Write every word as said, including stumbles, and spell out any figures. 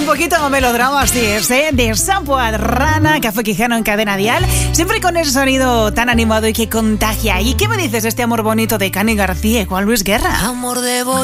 poquito melodrama, así es, ¿eh? De Sapo a Rana, Café Quijano en Cadena Dial. Siempre con ese sonido tan animado y que contagia. ¿Y qué me dices de este amor bonito de Cani García y Juan Luis Guerra? Amor de